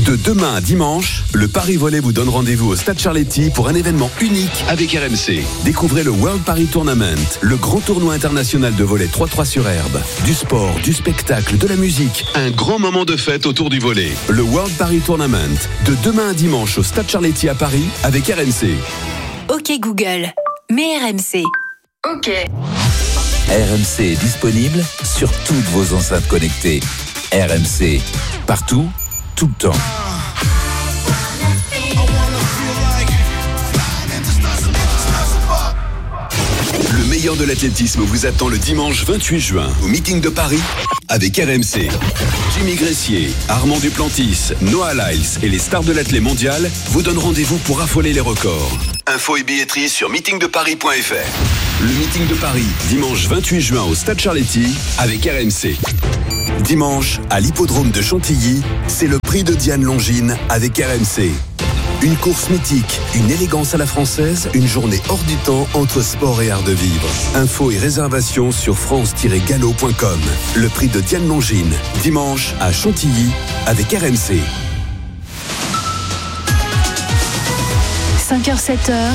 De demain à dimanche, le Paris Volley vous donne rendez-vous au Stade Charletti pour un événement unique avec RMC. Découvrez le World Paris Tournament, le grand tournoi international de volley 3x3 sur herbe. Du sport, du spectacle, de la musique, un grand moment de fête autour du volley. Le World Paris Tournament, de demain à dimanche au Stade Charletti à Paris avec RMC. Ok Google, mets RMC. Ok. RMC est disponible sur toutes vos enceintes connectées. RMC, partout, tout le temps. Le meilleur de l'athlétisme vous attend le dimanche 28 juin au meeting de Paris avec RMC. Jimmy Gressier, Armand Duplantis, Noah Lyles et les stars de l'athlé mondial vous donnent rendez-vous pour affoler les records. Infos et billetterie sur meetingdeparis.fr. Le meeting de Paris, dimanche 28 juin au Stade Charletti avec RMC. Dimanche, à l'hippodrome de Chantilly, c'est le prix de Diane Longines avec RMC. Une course mythique, une élégance à la française, une journée hors du temps entre sport et art de vivre. Infos et réservations sur france-gallo.com. Le prix de Diane Longines, dimanche à Chantilly avec RMC. 5h, 7h.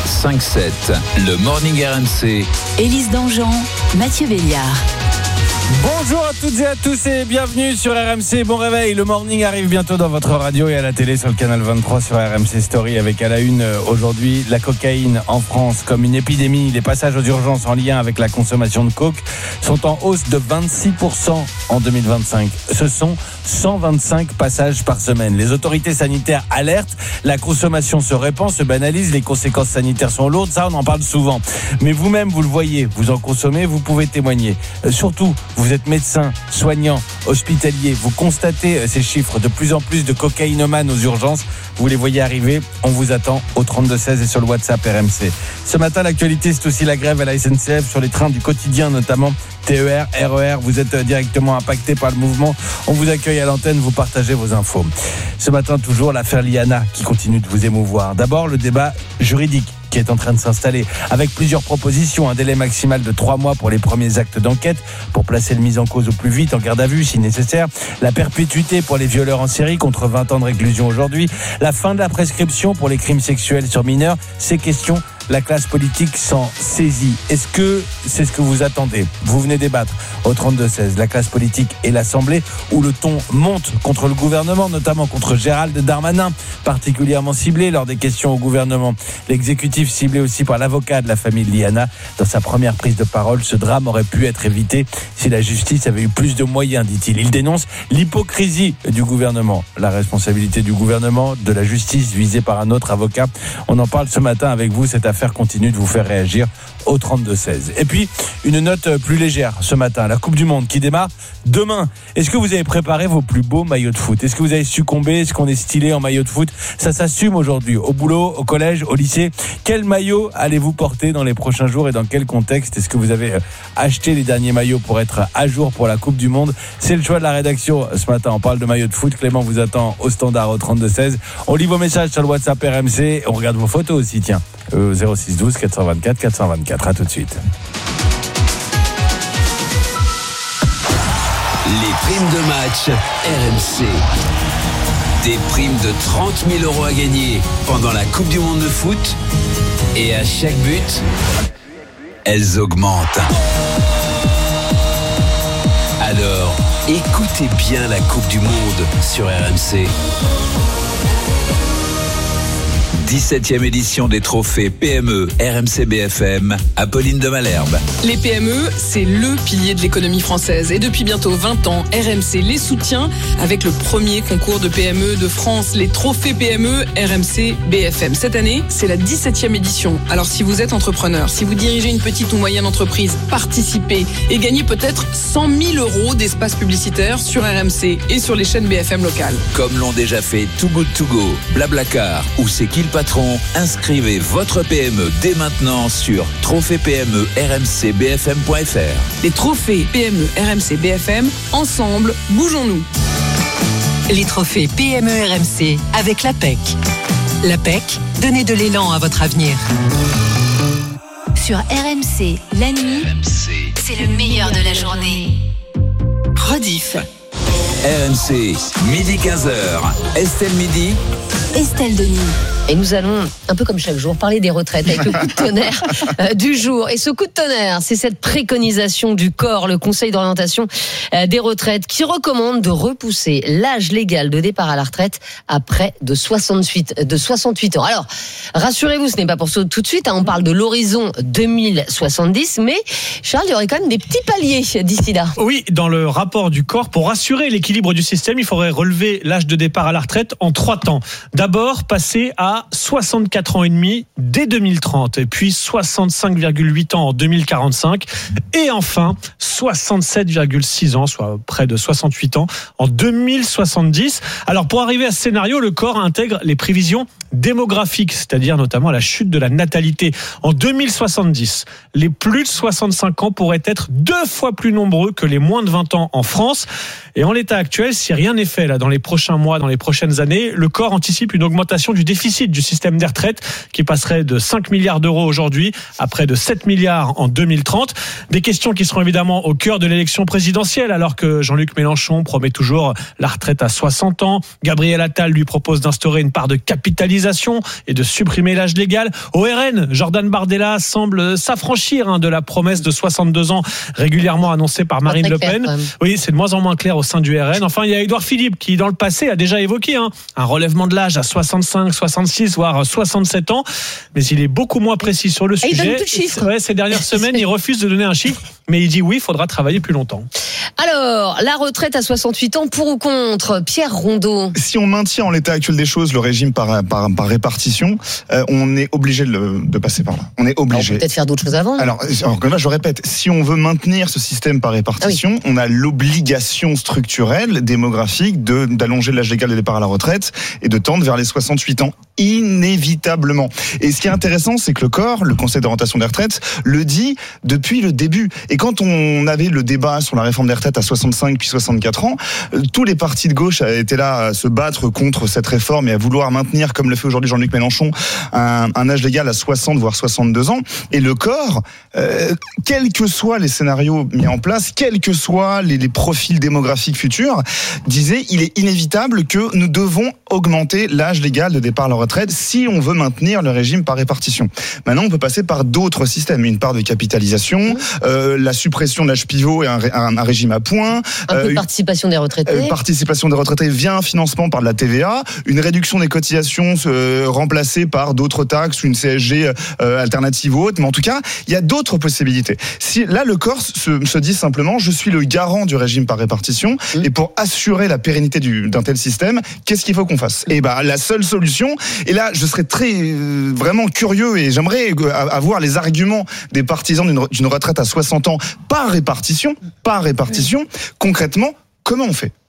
5-7, le Morning RMC. Élise Dangean, Mathieu Béliard. Bonjour à toutes et à tous et bienvenue sur RMC. Bon réveil, le morning arrive bientôt dans votre radio et à la télé sur le canal 23 sur RMC Story avec à la une aujourd'hui la cocaïne en France comme une épidémie. Les passages aux urgences en lien avec la consommation de coke sont en hausse de 26% en 2025. Ce sont 125 passages par semaine. Les autorités sanitaires alertent, la consommation se répand, se banalise, les conséquences sanitaires sont lourdes, ça on en parle souvent. Mais vous-même vous le voyez, vous en consommez, vous pouvez témoigner. Surtout, vous êtes médecin, soignant, hospitalier, vous constatez ces chiffres, de plus en plus de cocaïnomanes aux urgences, vous les voyez arriver, on vous attend au 32-16 et sur le WhatsApp RMC. Ce matin, l'actualité, c'est aussi la grève à la SNCF sur les trains du quotidien, notamment TER, RER, vous êtes directement impacté par le mouvement, on vous accueille à l'antenne, vous partagez vos infos. Ce matin, toujours l'affaire Liana qui continue de vous émouvoir. D'abord, le débat juridique qui est en train de s'installer avec plusieurs propositions, un délai maximal de 3 mois pour les premiers actes d'enquête pour placer le mis en cause au plus vite en garde à vue si nécessaire, la perpétuité pour les violeurs en série contre 20 ans de réclusion aujourd'hui, la fin de la prescription pour les crimes sexuels sur mineurs. Ces questions, la classe politique s'en saisit. Est-ce que c'est ce que vous attendez ? Vous venez débattre au 32-16, la classe politique et l'Assemblée, où le ton monte contre le gouvernement, notamment contre Gérald Darmanin, particulièrement ciblé lors des questions au gouvernement. L'exécutif ciblé aussi par l'avocat de la famille Liana. Dans sa première prise de parole, ce drame aurait pu être évité si la justice avait eu plus de moyens, dit-il. Il dénonce l'hypocrisie du gouvernement, la responsabilité du gouvernement, de la justice visée par un autre avocat. On en parle ce matin avec vous, cette affaire continue de vous faire réagir au 32-16. Et puis, une note plus légère ce matin, la Coupe du Monde qui démarre demain. Est-ce que vous avez préparé vos plus beaux maillots de foot ? Est-ce que vous avez succombé ? Est-ce qu'on est stylé en maillot de foot ? Ça s'assume aujourd'hui, au boulot, au collège, au lycée. Quel maillot allez-vous porter dans les prochains jours et dans quel contexte ? Est-ce que vous avez acheté les derniers maillots pour être à jour pour la Coupe du Monde ? C'est le choix de la rédaction ce matin. On parle de maillot de foot. Clément vous attend au standard au 32-16. On lit vos messages sur le WhatsApp RMC. On regarde vos photos aussi, tiens. 06 12 424 424. À tout de suite. Les primes de match RMC. Des primes de 30 000 euros à gagner pendant la Coupe du Monde de foot. Et à chaque but, elles augmentent. Alors, écoutez bien la Coupe du Monde sur RMC. 17e édition des trophées PME RMC BFM, Apolline de Malherbe. Les PME, c'est le pilier de l'économie française. Et depuis bientôt 20 ans, RMC les soutient avec le premier concours de PME de France, les trophées PME RMC BFM. Cette année, c'est la 17e édition. Alors si vous êtes entrepreneur, si vous dirigez une petite ou moyenne entreprise, participez et gagnez peut-être 100 000 euros d'espace publicitaire sur RMC et sur les chaînes BFM locales. Comme l'ont déjà fait Too Good To Go, Blablacar ou C'est qui le patron, inscrivez votre PME dès maintenant sur trophée-PME-RMC-BFM.fr. Les trophées PME RMC BFM, ensemble, bougeons-nous. Les trophées PME RMC avec l'APEC. L'APEC, donnez de l'élan à votre avenir. Sur RMC, la nuit, c'est le meilleur de la journée. Rediff. RMC, midi 15h. Estelle Midi. Estelle Denis. Et nous allons, un peu comme chaque jour, parler des retraites avec le coup de tonnerre du jour. Et ce coup de tonnerre, c'est cette préconisation du COR, le Conseil d'orientation des retraites, qui recommande de repousser l'âge légal de départ à la retraite à près de 68 ans. Alors, rassurez-vous, ce n'est pas pour ça tout de suite. On parle de l'horizon 2070, mais Charles, il y aurait quand même des petits paliers d'ici là. Oui, dans le rapport du COR, pour assurer l'équilibre du système, il faudrait relever l'âge de départ à la retraite en 3 temps. D'abord, passer à 64 ans et demi dès 2030, et puis 65,8 ans en 2045, et enfin 67,6 ans, soit près de 68 ans en 2070. Alors pour arriver à ce scénario, le COR intègre les prévisions démographiques, c'est-à-dire notamment la chute de la natalité. En 2070, les plus de 65 ans pourraient être 2 fois plus nombreux que les moins de 20 ans en France. Et en l'état actuel, si rien n'est fait là dans les prochains mois, dans les prochaines années, le COR anticipe une augmentation du déficit du système des retraites qui passerait de 5 milliards d'euros aujourd'hui à près de 7 milliards en 2030. Des questions qui seront évidemment au cœur de l'élection présidentielle, alors que Jean-Luc Mélenchon promet toujours la retraite à 60 ans. Gabriel Attal lui propose d'instaurer une part de capitalisation et de supprimer l'âge légal. Au RN, Jordan Bardella semble s'affranchir de la promesse de 62 ans régulièrement annoncée par Marine Le Pen. Oui, c'est de moins en moins clair au sein du RN. Enfin, il y a Édouard Philippe qui, dans le passé, a déjà évoqué un relèvement de l'âge à 65, 66, voire 67 ans. Mais il est beaucoup moins précis sur le sujet. Il donne plus de chiffres. Ouais, ces dernières semaines, il refuse de donner un chiffre, mais il dit oui, il faudra travailler plus longtemps. Alors, la retraite à 68 ans, pour ou contre? Pierre Rondeau. Si on maintient en l'état actuel des choses le régime par répartition, on est obligé de passer par là. On est obligé. On peut peut-être faire d'autres choses avant. Alors comme là, je répète, si on veut maintenir ce système par répartition, on a l'obligation structurelle, démographique, d'allonger l'âge légal de départ à la retraite et de tendre vers les 68 ans, inévitablement. Et ce qui est intéressant, c'est que le COR, le Conseil d'orientation des retraites, le dit depuis le début. Et quand on avait le débat sur la réforme des retraites à 65 puis 64 ans, tous les partis de gauche étaient là à se battre contre cette réforme et à vouloir maintenir, comme le fait aujourd'hui Jean-Luc Mélenchon, un âge légal à 60 voire 62 ans. Et le COR, quels que soient les scénarios mis en place, quels que soient les profils démographiques futurs, disait il est inévitable que nous devons augmenter l'âge légal de départ à la retraite si on veut maintenir le régime par répartition. Maintenant, on peut passer par d'autres systèmes, une part de capitalisation, la suppression de l'âge pivot et un régime à points, un peu de participation des retraités. Participation des retraités via un financement par de la TVA, une réduction des cotisations remplacée par d'autres taxes ou une CSG alternative ou autre. Mais en tout cas, il y a d'autres possibilités. Si là, le COR se dit simplement, je suis le garant du régime par répartition et pour assurer la pérennité d'un tel système, qu'est-ce qu'il faut qu'on fasse? Et la seule solution, et là, je serais vraiment curieux et j'aimerais avoir les arguments des partisans d'une retraite à 60 ans par répartition. Concrètement, comment on fait?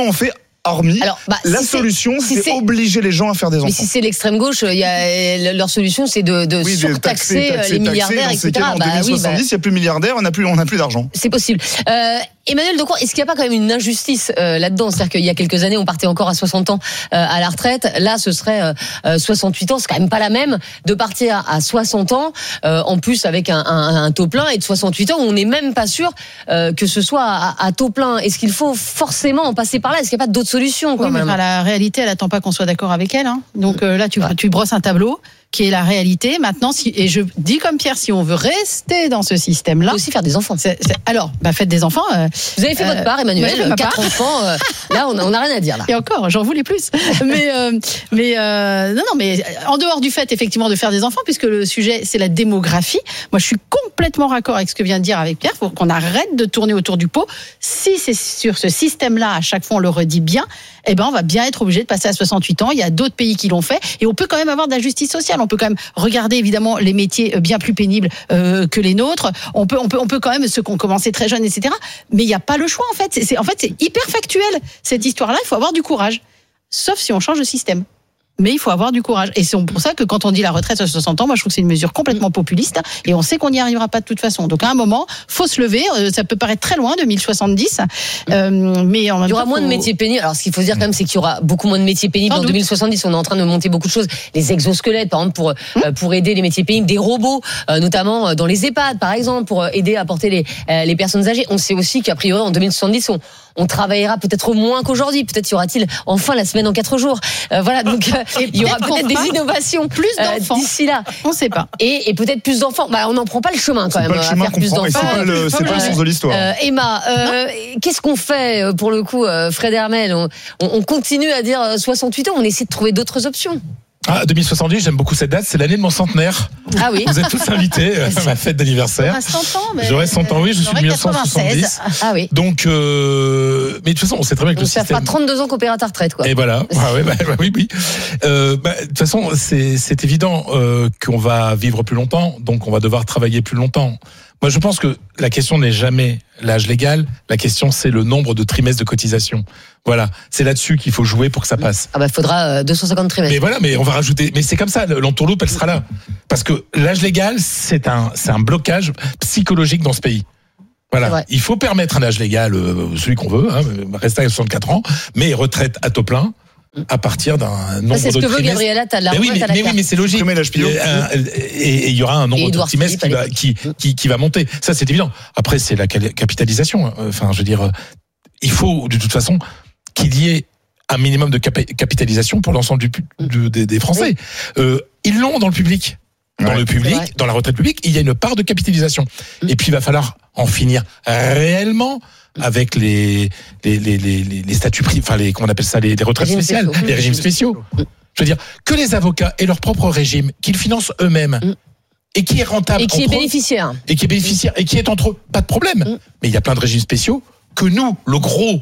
Hormis, la solution, c'est obliger les gens à faire des enfants. Mais si c'est l'extrême gauche, leur solution, c'est de surtaxer les milliardaires, etc. En 2070, il n'y a plus de milliardaires, on n'a plus d'argent. C'est possible. Emmanuel Decroix, est-ce qu'il n'y a pas quand même une injustice là-dedans? C'est-à-dire qu'il y a quelques années, on partait encore à 60 ans à la retraite. Là, ce serait 68 ans. C'est quand même pas la même de partir à 60 ans, en plus avec un taux plein, et de 68 ans où on n'est même pas sûr que ce soit à taux plein. Est-ce qu'il faut forcément en passer par là? Est-ce qu'il n'y a pas d'autres solutions quand même? La réalité, elle attend pas qu'on soit d'accord avec elle. Donc là, tu brosses un tableau qui est la réalité. Maintenant, et je dis comme Pierre, si on veut rester dans ce système-là, il faut aussi faire des enfants. Alors, faites des enfants. Vous avez fait votre part, Emmanuel. 4 enfants. Là, on n'a rien à dire. Là. Et encore, j'en voulais plus. mais en dehors du fait, effectivement, de faire des enfants, puisque le sujet, c'est la démographie. Moi, je suis complètement raccord avec ce que vient de dire avec Pierre. Faut qu'on arrête de tourner autour du pot. Si c'est sur ce système-là, à chaque fois, on le redit bien, on va bien être obligé de passer à 68 ans. Il y a d'autres pays qui l'ont fait. Et on peut quand même avoir de la justice sociale. On peut quand même regarder, évidemment, les métiers bien plus pénibles que les nôtres. On peut quand même, ceux qui ont commencé très jeunes, etc. Mais il n'y a pas le choix, en fait. C'est hyper factuel, cette histoire-là. Il faut avoir du courage. Sauf si on change de système. Mais il faut avoir du courage. Et c'est pour ça que quand on dit la retraite à 60 ans, moi je trouve que c'est une mesure complètement populiste et on sait qu'on n'y arrivera pas de toute façon. Donc à un moment, faut se lever. Ça peut paraître très loin, 2070. Mais en même il y aura moins de métiers pénibles. Alors ce qu'il faut dire quand même, c'est qu'il y aura beaucoup moins de métiers pénibles en 2070. On est en train de monter beaucoup de choses. Les exosquelettes, par exemple, pour aider les métiers pénibles. Des robots, notamment dans les EHPAD, par exemple, pour aider à porter les personnes âgées. On sait aussi qu'a priori en 2070, on travaillera peut-être moins qu'aujourd'hui. Peut-être y aura-t-il enfin la semaine en 4 jours. Voilà, donc il y aura peut-être des innovations plus d'enfants d'ici là. On ne sait pas. Et peut-être plus d'enfants. On n'en prend pas le chemin quand même à faire plus d'enfants. C'est pas le sens de l'histoire. Emma, qu'est-ce qu'on fait pour le coup, Fred Hermel? On continue à dire 68 ans. On essaie de trouver d'autres options. 2070, j'aime beaucoup cette date, c'est l'année de mon centenaire. Ah oui. Vous êtes tous invités à ma fête d'anniversaire. J'aurai 100 ans, mais j'aurai 100 ans, oui, je suis de 1970. Ah oui. Donc, mais de toute façon, on sait très bien que le système. Ça fera 32 ans qu'on paiera ta retraite, quoi. Et voilà. Oui. De toute façon, c'est évident qu'on va vivre plus longtemps, donc on va devoir travailler plus longtemps. Moi, je pense que la question n'est jamais l'âge légal. La question, c'est le nombre de trimestres de cotisation. Voilà. C'est là-dessus qu'il faut jouer pour que ça passe. Faudra 250 trimestres. Mais voilà, mais on va rajouter. Mais c'est comme ça, l'entourloupe, elle sera là. Parce que l'âge légal, c'est un blocage psychologique dans ce pays. Voilà. Il faut permettre un âge légal, celui qu'on veut, rester à 64 ans, mais retraite à taux plein. À partir d'un nombre de trimestres. C'est ce que veut Gabriel Attal. Oui, mais c'est logique. Et il y aura un nombre de trimestres qui va monter. Ça, c'est évident. Après, c'est la capitalisation. Enfin, je veux dire, il faut de toute façon qu'il y ait un minimum de capitalisation pour l'ensemble des Français. Ils l'ont dans le public. Dans le public, dans la retraite publique, il y a une part de capitalisation. Et puis, il va falloir en finir réellement avec les statuts privés, comment on appelle ça, les retraites spéciales, les régimes spéciaux. Je veux dire, que les avocats aient leur propre régime, qu'ils financent eux-mêmes, et qui est rentable. Et qui est bénéficiaire. Et qui est bénéficiaire, et qui est entre eux. Pas de problème. Mais il y a plein de régimes spéciaux que nous, le gros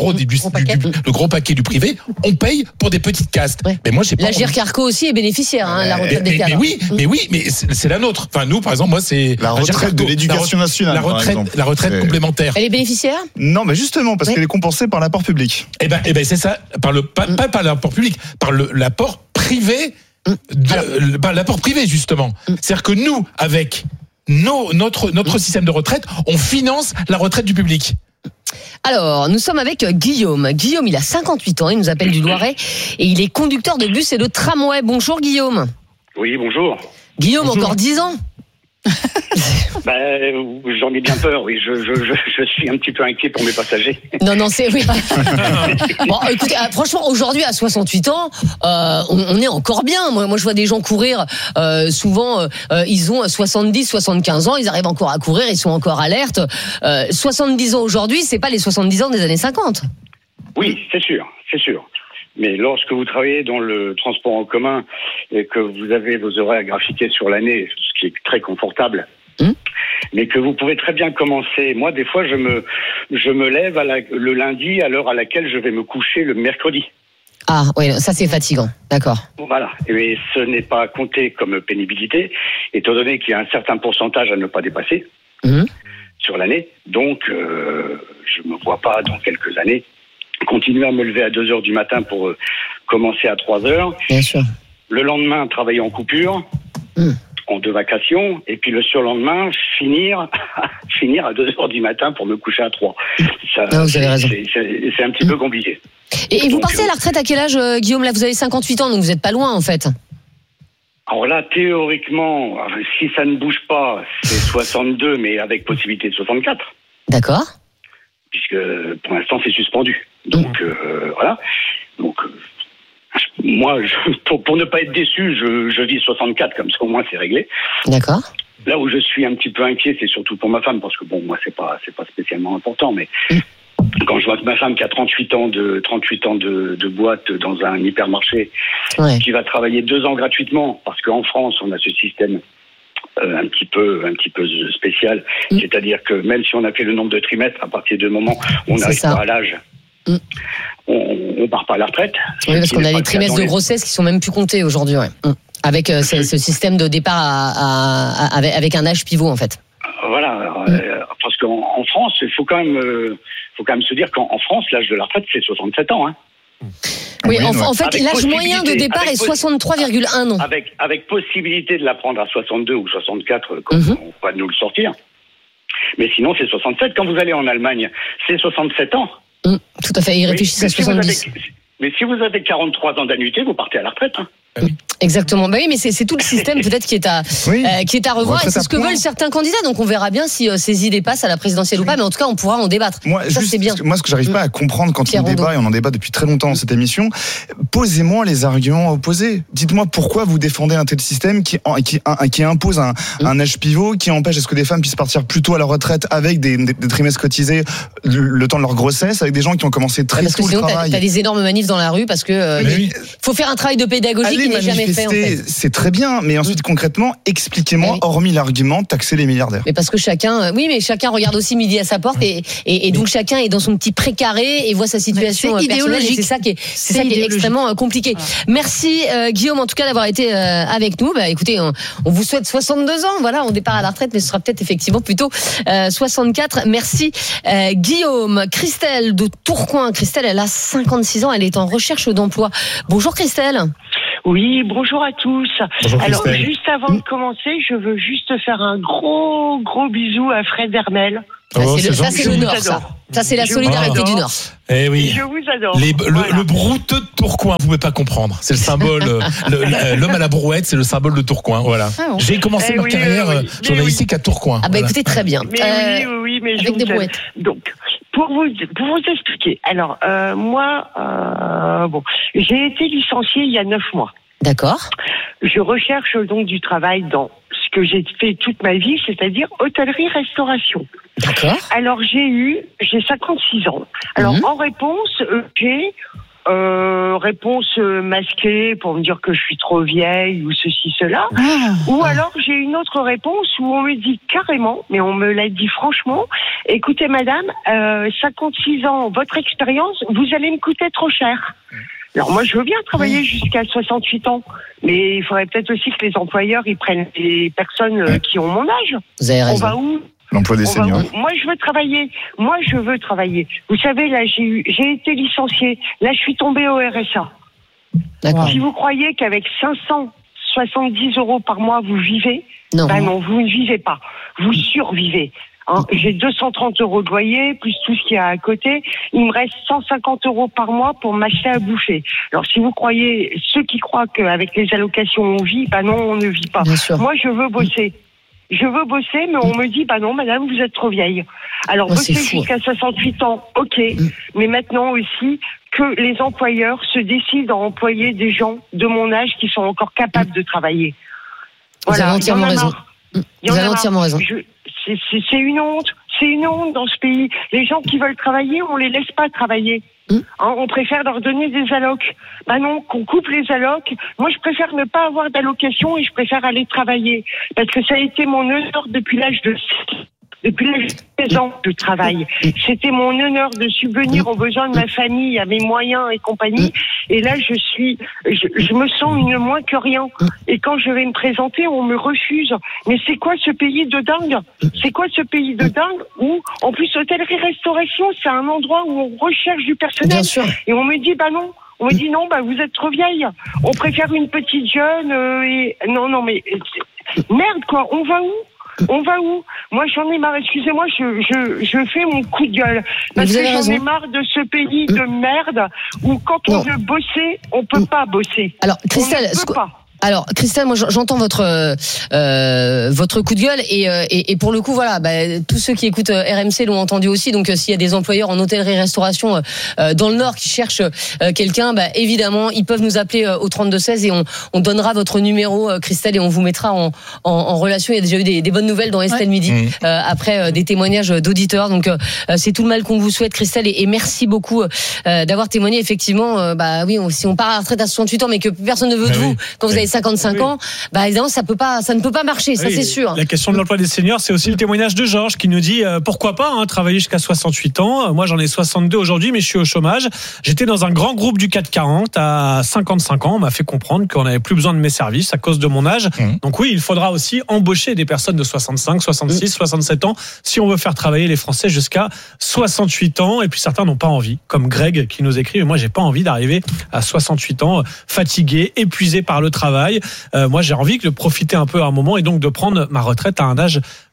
paquet du privé, on paye pour des petites castes. Mais moi, j'ai pas. L'Agirc Arco aussi est bénéficiaire, la retraite des cadres. Mais c'est la nôtre. Enfin, nous, par exemple, moi, c'est la retraite de l'éducation nationale. La retraite complémentaire. Elle est bénéficiaire? Non, mais justement, parce qu'elle est compensée par l'apport public. Eh ben, c'est ça. Pas par l'apport public, par l'apport privé. L'apport privé, justement. C'est-à-dire que nous, avec notre système de retraite, on finance la retraite du public. Alors, nous sommes avec Guillaume. Guillaume, il a 58 ans, il nous appelle du Loiret et il est conducteur de bus et de tramway. Bonjour Guillaume. Oui, bonjour. Guillaume, bonjour. Encore 10 ans? J'en ai bien peur, oui. Je suis un petit peu inquiet pour mes passagers. Non, c'est oui. Bon, écoutez, franchement, aujourd'hui, à 68 ans, on est encore bien. Moi, je vois des gens courir. Souvent, ils ont 70, 75 ans, ils arrivent encore à courir, ils sont encore alertes. 70 ans aujourd'hui, c'est pas les 70 ans des années 50. Oui, c'est sûr. Mais lorsque vous travaillez dans le transport en commun et que vous avez vos horaires graphiqués sur l'année, ce qui est très confortable, mais que vous pouvez très bien commencer. Moi, des fois, je me lève le lundi à l'heure à laquelle je vais me coucher le mercredi. Ah oui, ça c'est fatigant, d'accord. Voilà, et ce n'est pas compté comme pénibilité, étant donné qu'il y a un certain pourcentage à ne pas dépasser sur l'année. Donc, je ne me vois pas dans quelques années continuer à me lever à 2h du matin pour commencer à 3h. Bien sûr. Le lendemain, travailler en coupure, en 2 vacations, et puis le surlendemain, finir à 2h du matin pour me coucher à 3. Ça, vous avez raison. C'est un petit peu compliqué. Et vous partez à la retraite à quel âge, Guillaume? Là, vous avez 58 ans, donc vous n'êtes pas loin, en fait. Alors là, théoriquement, si ça ne bouge pas, c'est 62, mais avec possibilité de 64. D'accord. Puisque pour l'instant, c'est suspendu. Donc, voilà. Donc, moi, pour ne pas être déçu, je vis 64, comme ça au moins c'est réglé. D'accord. Là où je suis un petit peu inquiet, c'est surtout pour ma femme, parce que bon, moi c'est pas spécialement important, mais quand je vois que ma femme qui a 38 ans de boîte dans un hypermarché, qui va travailler 2 ans gratuitement, parce qu'en France on a ce système un petit peu spécial, c'est-à-dire que même si on a fait le nombre de trimestres, à partir du moment où on n'arrive pas à l'âge, on part pas à la retraite. Oui, parce qu'on a les trimestres de grossesse qui sont même plus comptés aujourd'hui, avec ce système de départ avec un âge pivot en fait. Voilà, parce qu'en France, il faut quand même se dire qu'en France, l'âge de la retraite c'est 67 ans. Oui, en fait, l'âge moyen de départ est 63,1 ans. Avec possibilité de la prendre à 62 ou 64, comme on va nous le sortir. Mais sinon, c'est 67. Quand vous allez en Allemagne, c'est 67 ans. Tout à fait, ils réfléchissent à 70. Mais si vous avez 43 ans d'annuité, vous partez à la retraite. Exactement. Bah oui, mais c'est tout le système peut-être qui est à revoir. Et c'est ce que veulent certains candidats. Donc on verra bien si ces idées passent à la présidentielle ou pas. Mais en tout cas, on pourra en débattre. Moi, c'est bien. Moi, ce que j'arrive pas à comprendre quand on débat, et on en débat depuis très longtemps dans cette émission, posez-moi les arguments opposés. Dites-moi pourquoi vous défendez un tel système qui impose un âge pivot, qui empêche à ce que des femmes puissent partir plus tôt à la retraite avec des trimestres cotisés le temps de leur grossesse, avec des gens qui ont commencé très tôt le travail. T'as des énormes manifs dans la rue parce que faut faire un travail de pédagogie qui n'est jamais fait, en fait. C'est très bien, mais ensuite concrètement, expliquez-moi, hormis l'argument, taxer les milliardaires. Mais parce que chacun regarde aussi midi à sa porte et donc chacun est dans son petit précaré et voit sa situation personnelle. C'est ça qui est extrêmement compliqué. Voilà. Merci Guillaume en tout cas d'avoir été avec nous. Bah écoutez, on vous souhaite 62 ans. Voilà, on départ à la retraite, mais ce sera peut-être effectivement plutôt 64. Merci Guillaume. Christelle de Tourcoing. Christelle, elle a 56 ans. Elle est en recherche d'emploi. Bonjour Christelle. Oui, bonjour à tous. Bonjour, alors, Christelle. juste avant de commencer, je veux juste faire un gros bisou à Fred Hermel. Ça, c'est le Nord, ça. Ça, c'est la solidarité du Nord. Eh oui. Je vous adore. Le brouteux de Tourcoing, vous pouvez pas comprendre. C'est le symbole, l'homme à la brouette, c'est le symbole de Tourcoing. Voilà. Ah bon. J'ai commencé ma carrière journalistique à Tourcoing. Ah bah écoutez, très bien. Mais oui, mais avec des brouettes. Donc, pour vous expliquer. Alors, moi, j'ai été licenciée il y a 9 mois. D'accord. Je recherche donc du travail dans ce que j'ai fait toute ma vie, c'est-à-dire hôtellerie-restauration. D'accord. Alors j'ai 56 ans. Alors en réponse, j'ai réponse masquée pour me dire que je suis trop vieille ou ceci, cela. Ou alors j'ai une autre réponse où on me dit carrément, mais on me l'a dit franchement, écoutez madame, 56 ans, votre expérience, vous allez me coûter trop cher. Alors moi je veux bien travailler jusqu'à 68 ans, mais il faudrait peut-être aussi que les employeurs ils prennent des personnes qui ont mon âge. Vous avez raison. On va où? L'emploi des seniors. Moi je veux travailler. Vous savez là j'ai été licenciée. Là je suis tombée au RSA. D'accord. Si vous croyez qu'avec 570 € par mois vous vivez, non, vous ne vivez pas. Vous survivez. J'ai 230 € de loyer, plus tout ce qu'il y a à côté. Il me reste 150 € par mois pour m'acheter à bouffer. Alors, si vous croyez, ceux qui croient qu'avec les allocations on vit, non, on ne vit pas. Moi, je veux bosser. Mais on me dit, non, madame, vous êtes trop vieille. Alors, bosser jusqu'à 68 ans, ok. Mais maintenant aussi, que les employeurs se décident à employer des gens de mon âge qui sont encore capables de travailler. Vous avez entièrement raison. Vous avez entièrement raison. C'est une honte. C'est une honte dans ce pays. Les gens qui veulent travailler, on les laisse pas travailler. On préfère leur donner des allocs. Non, qu'on coupe les allocs. Moi, je préfère ne pas avoir d'allocation et je préfère aller travailler. Parce que ça a été mon honneur depuis l'âge de 16 ans de travail. C'était mon honneur de subvenir aux besoins de ma famille, à mes moyens et compagnie. Et là, je me sens une moins que rien. Et quand je vais me présenter, on me refuse. Mais c'est quoi ce pays de dingue? Où, en plus, hôtellerie-restauration, c'est un endroit où on recherche du personnel. Bien sûr. Et on me dit, non. On me dit, non, vous êtes trop vieille. On préfère une petite jeune Non, mais... Merde, quoi. On va où? Moi, j'en ai marre. Excusez-moi, je fais mon coup de gueule. Parce que j'en ai marre de ce pays de merde où quand on veut bosser, on peut pas bosser. Alors, Christelle, Alors, Christelle, moi j'entends votre coup de gueule et pour le coup voilà, tous ceux qui écoutent RMC l'ont entendu aussi. Donc s'il y a des employeurs en hôtellerie-restauration dans le Nord qui cherchent quelqu'un, évidemment ils peuvent nous appeler au 3216 et on donnera votre numéro, Christelle, et on vous mettra en relation. Il y a déjà eu des bonnes nouvelles dans Estelle Midi après des témoignages d'auditeurs. Donc c'est tout le mal qu'on vous souhaite, Christelle, et merci beaucoup d'avoir témoigné. Effectivement, oui, si on part à la retraite à 68 ans mais que personne ne veut de vous quand vous avez 55 ans, évidemment ça ne peut pas marcher, ça c'est sûr. La question de l'emploi des seniors, c'est aussi le témoignage de Georges qui nous dit pourquoi pas travailler jusqu'à 68 ans. Moi j'en ai 62 aujourd'hui, mais je suis au chômage. J'étais dans un grand groupe du 440 à 55 ans. On m'a fait comprendre qu'on n'avait plus besoin de mes services à cause de mon âge. Donc oui, il faudra aussi embaucher des personnes de 65, 66, 67 ans si on veut faire travailler les Français jusqu'à 68 ans. Et puis certains n'ont pas envie, comme Greg qui nous écrit, mais moi j'ai pas envie d'arriver à 68 ans fatigué, épuisé par le travail. Moi j'ai envie de profiter un peu à un moment et donc de prendre ma retraite à un âge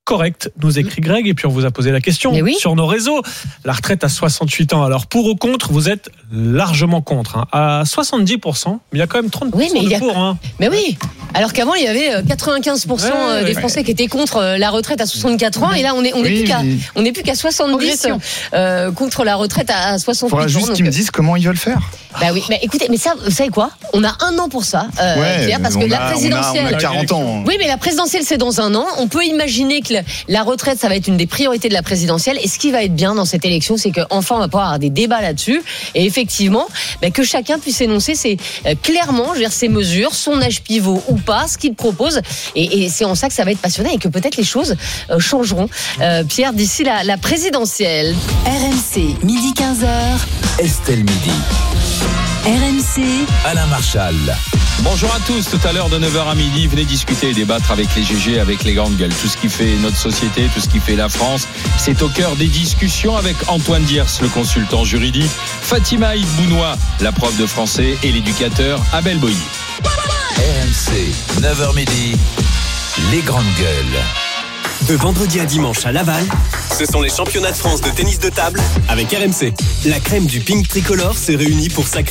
correct, nous écrit Greg, et puis on vous a posé la question sur nos réseaux. La retraite à 68 ans. Alors, pour ou contre, vous êtes largement contre. Hein. À 70%, mais il y a quand même 30% de pour. Hein. Mais oui, alors qu'avant, il y avait 95% des Français qui étaient contre la retraite à 64 ans, et là, on n'est plus qu'à 70 contre la retraite à 68 ans. Il faudra juste qu'ils me disent comment ils veulent faire. Bah oui, mais écoutez, mais ça, vous savez quoi ? On a 1 an pour ça, Pierre, parce que la présidentielle... On a 40 ans. Oui, mais la présidentielle, c'est dans 1 an. On peut imaginer que la retraite, ça va être une des priorités de la présidentielle. Et ce qui va être bien dans cette élection, c'est qu'enfin, on va pouvoir avoir des débats là-dessus. Et effectivement, que chacun puisse énoncer clairement ses mesures, son âge pivot ou pas, ce qu'il propose. Et c'est en ça que ça va être passionnant et que peut-être les choses changeront. Pierre, d'ici la présidentielle. RMC, midi 15h. Estelle Midi. RMC, Alain Marchal. Bonjour à tous, tout à l'heure de 9h à midi, venez discuter et débattre avec les GG, avec les grandes gueules. Tout ce qui fait notre société, tout ce qui fait la France, c'est au cœur des discussions avec Antoine Diers, le consultant juridique, Fatima Ibounoua, la prof de français, et l'éducateur Abel Boilly. RMC, 9h midi, les grandes gueules. De vendredi à dimanche à Laval, ce sont les championnats de France de tennis de table avec RMC. La crème du ping tricolore se réunit pour sacrer